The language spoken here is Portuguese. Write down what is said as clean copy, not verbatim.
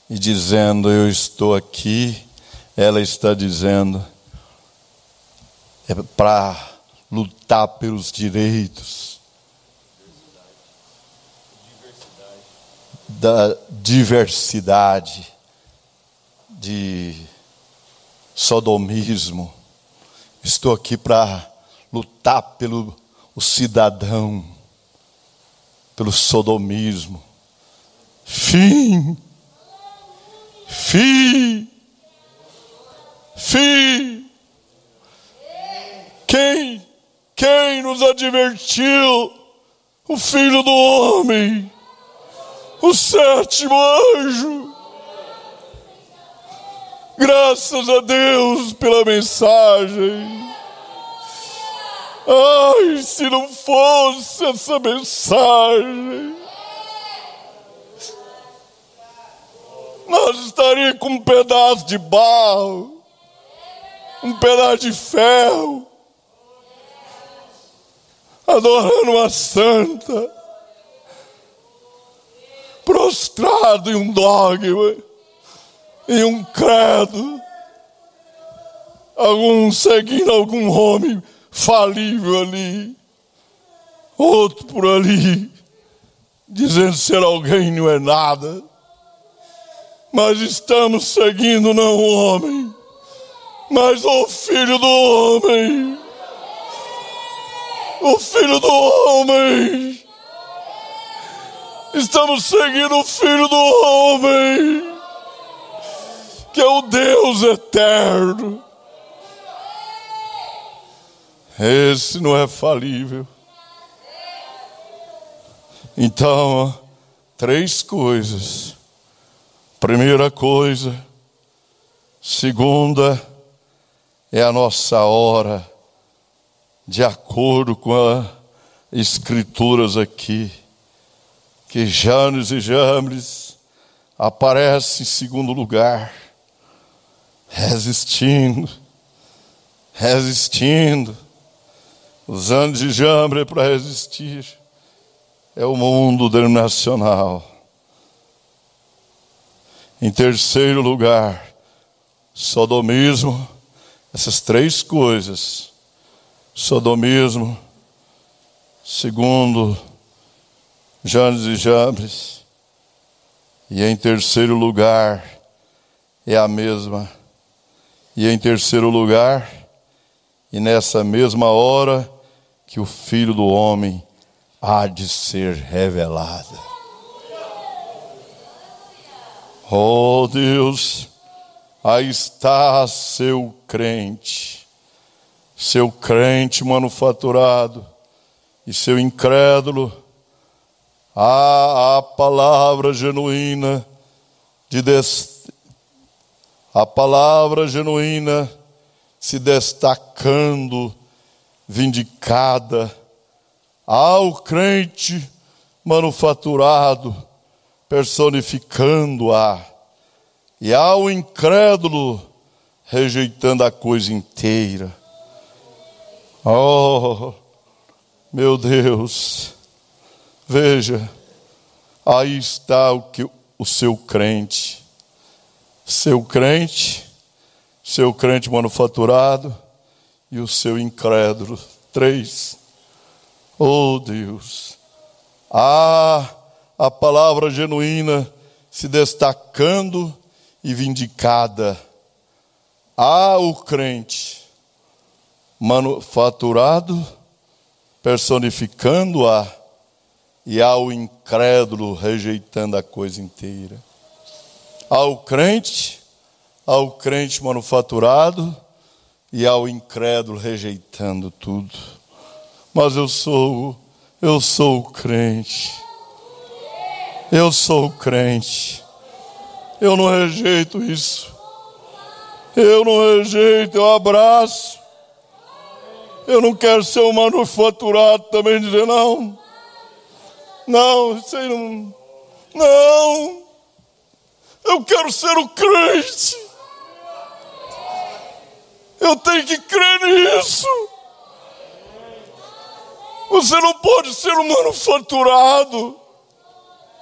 e dizendo: eu estou aqui. Ela está dizendo: é para lutar pelos direitos da diversidade, de sodomismo. Estou aqui para lutar pelo o cidadão, pelo sodomismo. Fim. Quem nos advertiu? O Filho do Homem, o sétimo anjo. Graças a Deus pela mensagem. Ai, se não fosse essa mensagem, nós estaríamos com um pedaço de barro, um pedaço de ferro, adorando uma santa, prostrado em um dogma, em um credo, seguindo algum homem falível ali, outro por ali, dizendo ser alguém não é nada. Mas estamos seguindo não o homem, mas o Filho do Homem. O Filho do Homem. Estamos seguindo o Filho do Homem, que é o Deus eterno. Esse não é falível. Então, 3 coisas. Primeira coisa. Segunda, é a nossa hora, de acordo com as escrituras aqui, que Janes e Jambres aparece em segundo lugar, resistindo. Os Janes e Jambres para resistir é o mundo denominacional. Em terceiro lugar, sodomismo. Essas 3 coisas: sodomismo, segundo Janes e Jambres, e em terceiro lugar é a mesma. E em terceiro lugar, e nessa mesma hora, que o Filho do Homem há de ser revelado. Oh Deus, aí está seu crente manufaturado e seu incrédulo. A palavra genuína a palavra genuína se destacando, vindicada. Ao crente manufaturado, personificando-a, e ao incrédulo, rejeitando a coisa inteira. Oh, meu Deus, veja, aí está o seu crente manufaturado e o seu incrédulo. 3. Oh Deus, a palavra genuína se destacando e vindicada. O crente manufaturado, personificando-a, e ao incrédulo, rejeitando a coisa inteira. Ao crente manufaturado e ao incrédulo, rejeitando tudo. Mas eu sou o crente. Eu sou o crente. Eu não rejeito isso. Eu não rejeito, eu abraço. Eu não quero ser um manufaturado também, dizer não. Não, sei não. Não. Eu quero ser o crente. Eu tenho que crer nisso. Você não pode ser um manufaturado.